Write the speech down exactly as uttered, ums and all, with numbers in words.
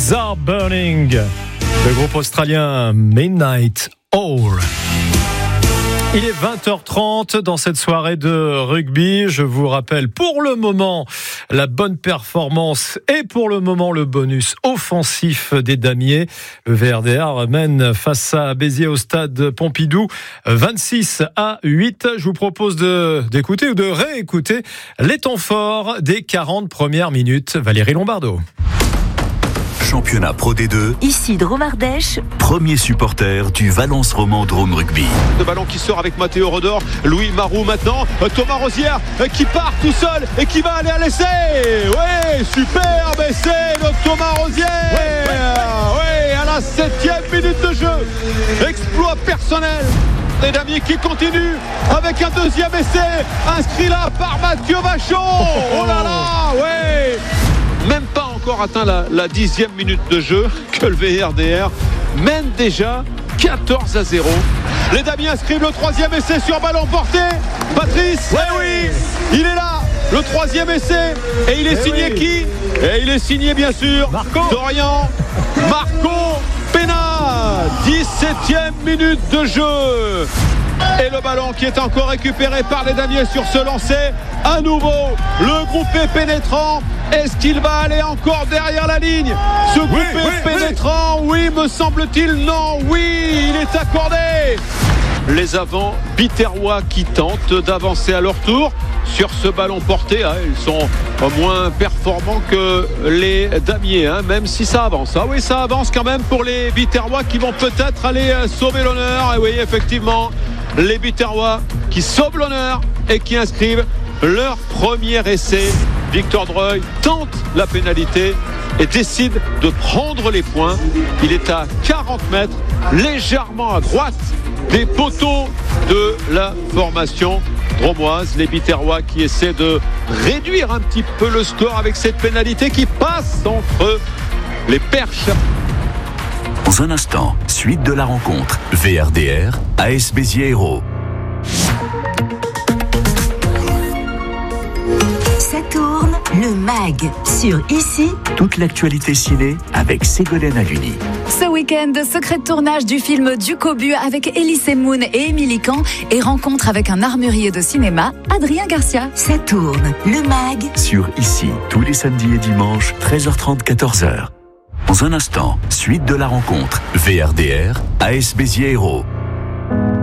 Eyes Are Burning. Le groupe australien Midnight Oil. Il est vingt heures trente dans cette soirée de rugby. Je vous rappelle pour le moment la bonne performance et pour le moment le bonus offensif des Damiers. Le V R D R mène face à Béziers au stade Pompidou vingt-six à huit. Je vous propose de, d'écouter ou de réécouter les temps forts des quarante premières minutes. Valérie Lombardo. Championnat Pro D deux. Ici Drôme Ardèche. Premier supporter du Valence Roman Drôme Rugby. Le ballon qui sort avec Mathéo Rodor. Louis Marou maintenant. Thomas Rosière qui part tout seul et qui va aller à l'essai. Ouais, superbe essai de Thomas Rosière. Ouais, ouais, ouais. ouais, à la septième minute de jeu. Exploit personnel. Les Damiers qui continuent avec un deuxième essai. Inscrit là par Mathieu Vachon. Oh là là, ouais. Même pas encore atteint la, la dixième minute de jeu que le V R D R mène déjà quatorze à zéro. Les Damiens inscrivent le troisième essai sur ballon porté. Patrice, ouais, oui, il est là, le troisième essai. Et il est signé oui. qui Et il est signé bien sûr Marco. Dorian Marco Pena. dix-septième minute de jeu. Et le ballon qui est encore récupéré par les Damiers sur ce lancer. À nouveau, le groupé pénétrant. Est-ce qu'il va aller encore derrière la ligne? Ce groupé oui, oui, pénétrant, oui. oui, me semble-t-il, non, oui, il est accordé. Les avants biterrois qui tentent d'avancer à leur tour sur ce ballon porté. Hein, ils sont moins performants que les Damiers, hein, même si ça avance. Ah oui, ça avance quand même pour les biterrois qui vont peut-être aller sauver l'honneur. Et oui, effectivement, les biterrois qui sauvent l'honneur et qui inscrivent leur premier essai. Victor Dreuil tente la pénalité et décide de prendre les points. Il est à quarante mètres, légèrement à droite des poteaux de la formation dromoise. Les biterrois qui essaient de réduire un petit peu le score avec cette pénalité qui passe entre les perches. Dans un instant, suite de la rencontre V R D R, A S Béziers Hérault. Ça tourne, le mag sur Ici. Toute l'actualité ciné avec Ségolène Aluni. Ce week-end, secret de tournage du film Du Cobu avec Elise Moon et Émilie Kahn et rencontre avec un armurier de cinéma, Adrien Garcia. Ça tourne, le mag sur Ici, tous les samedis et dimanches, treize heures trente, quatorze heures. Dans un instant, suite de la rencontre V R D R, A S Béziers Hérault.